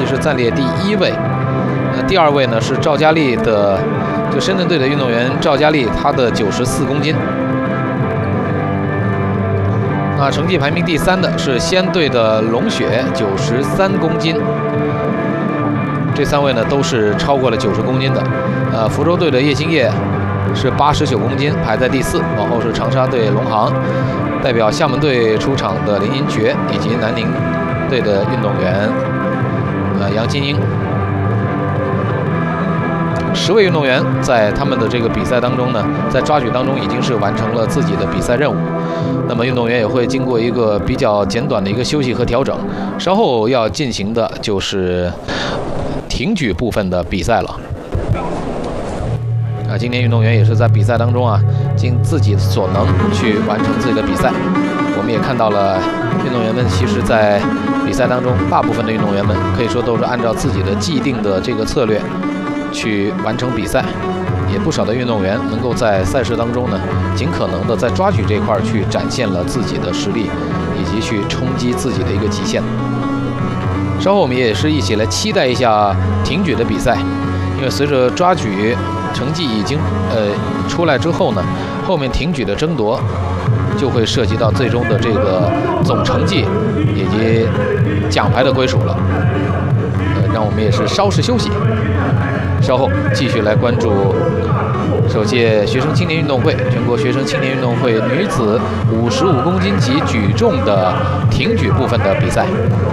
绩是暂列第1位。第2位呢是赵佳丽的，就深圳队的运动员赵佳丽，她的94公斤。那成绩排名第3的是西安队的龙雪，93公斤。这3位呢都是超过了90公斤的。福州队的叶星烨是89公斤，排在第4。往后是长沙队龙航，代表厦门队出场的林银爵，以及南宁队的运动员杨金英。10位运动员在他们的这个比赛当中呢，在抓举当中已经是完成了自己的比赛任务。那么运动员也会经过一个比较简短的一个休息和调整，稍后要进行的就是挺举部分的比赛了。今天运动员也是在比赛当中尽自己所能去完成自己的比赛。我们也看到了运动员们，其实在比赛当中，大部分的运动员们可以说都是按照自己的既定的这个策略去完成比赛。也不少的运动员能够在赛事当中呢，尽可能的在抓举这块去展现了自己的实力，以及去冲击自己的一个极限。稍后我们也是一起来期待一下挺举的比赛，因为随着抓举成绩已经出来之后呢，后面挺举的争夺就会涉及到最终的这个总成绩以及奖牌的归属了。让我们也是稍事休息，稍后继续来关注首届学生青年运动会全国学生青年运动会女子55公斤级举重的挺举部分的比赛。